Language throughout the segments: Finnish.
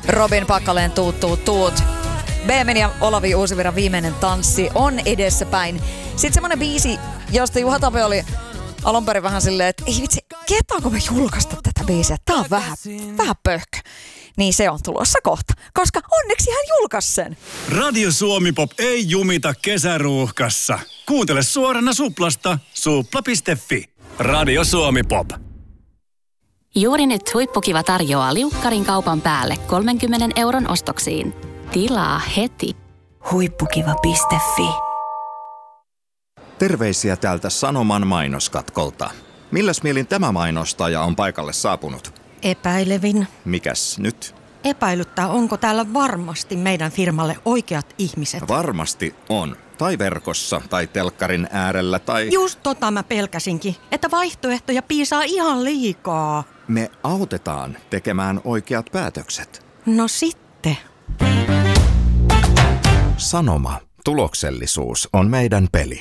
Robin Packalén tuut. Beemin ja Olavi Uusivirran viimeinen tanssi on edessäpäin. Sitten semmonen biisi, josta Juha Tape oli alun perin vähän silleen, että ei vitsi, kehtaanko me julkaista tätä biisiä? Tää on vähän pöhkö. Niin se on tulossa kohta, koska onneksi hän julkaisi sen. Radio Suomi-pop ei jumita kesäruuhkassa. Kuuntele suorana Suplasta supla.fi. Radio Suomi-pop. Juuri nyt Huippukiva tarjoaa liukkarin kaupan päälle 30 € ostoksiin. Tilaa heti. Huippukiva.fi. Terveisiä täältä Sanoman mainoskatkolta. Milläs mielin tämä mainostaja on paikalle saapunut? Epäilevin. Mikäs nyt? Epäilyttää, onko täällä varmasti meidän firmalle oikeat ihmiset. Varmasti on. Tai verkossa, tai telkkarin äärellä, tai... Just tota mä pelkäsinkin, että vaihtoehtoja piisaa ihan liikaa. Me autetaan tekemään oikeat päätökset. No sitten. Sanoma. Tuloksellisuus on meidän peli.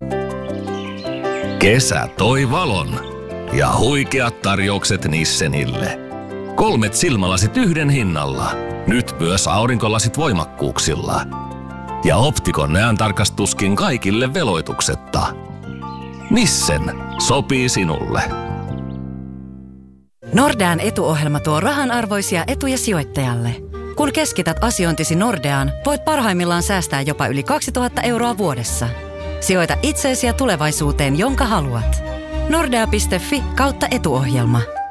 Kesä toi valon ja huikeat tarjoukset Nissenille. 3 silmälasit yhden hinnalla. Nyt myös aurinkolasit voimakkuuksilla. Ja Optikon näöntarkastuskin kaikille veloituksetta. Nissen sopii sinulle. Nordean etuohjelma tuo rahanarvoisia etuja sijoittajalle. Kun keskität asiointisi Nordeaan, voit parhaimmillaan säästää jopa yli 2000 € vuodessa. Sijoita itseesi ja tulevaisuuteen, jonka haluat. Nordea.fi/etuohjelma.